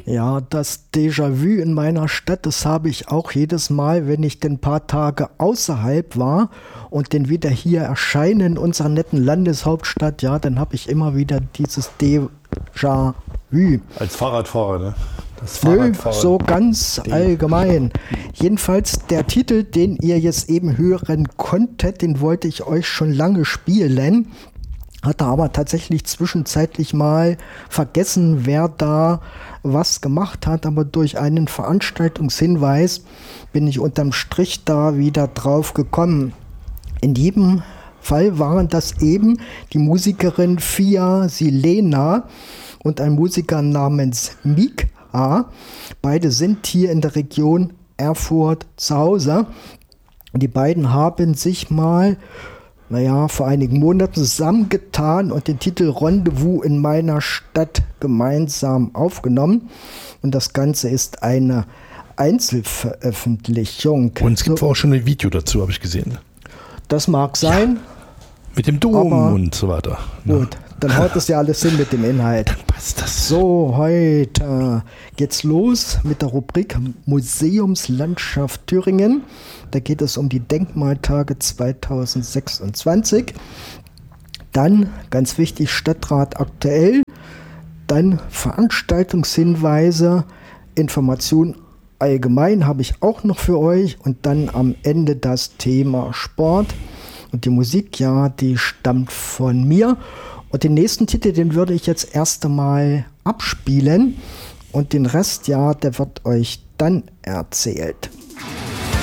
Ja, das Déjà-vu in meiner Stadt, das habe ich auch jedes Mal, wenn ich denn ein paar Tage außerhalb war und dann wieder hier erscheine in unserer netten Landeshauptstadt, ja, dann habe ich immer wieder dieses Déjà-vu. Als Fahrradfahrer, ne? Das Nö, Fahrradfahren. so ganz allgemein. Jedenfalls der Titel, den ihr jetzt eben hören konntet, den wollte ich euch schon lange spielen. Hatte aber tatsächlich zwischenzeitlich mal vergessen, wer da was gemacht hat. Aber durch einen Veranstaltungshinweis bin ich unterm Strich da wieder drauf gekommen. In jedem Fall waren das eben die Musikerin Fia Silena und ein Musiker namens Mika. Beide sind hier in der Region Erfurt zu Hause. Die beiden haben sich mal vor einigen Monaten zusammengetan und den Titel Rendezvous in meiner Stadt gemeinsam aufgenommen. Und das Ganze ist eine Einzelveröffentlichung. Und es gibt auch schon ein Video dazu, habe ich gesehen. Das mag sein. Ja, mit dem Dom und so weiter. Gut, dann haut es ja alles hin mit dem Inhalt. Dann passt das. So, heute geht's los mit der Rubrik Museumslandschaft Thüringen. Da geht es um die Denkmaltage 2026. Dann, ganz wichtig, Stadtrat aktuell. Dann Veranstaltungshinweise, Informationen allgemein habe ich auch noch für euch. Und dann am Ende das Thema Sport. Und die Musik, ja, die stammt von mir. Und den nächsten Titel, den würde ich jetzt erst einmal abspielen. Und den Rest, ja, der wird euch dann erzählt.